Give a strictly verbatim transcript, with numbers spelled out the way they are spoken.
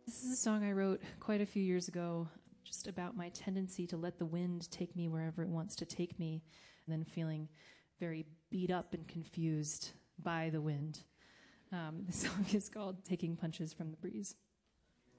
This is a song I wrote quite a few years ago, just about my tendency to let the wind take me wherever it wants to take me, and then feeling very beat up and confused by the wind. Um, the song is called Taking Punches from the Breeze.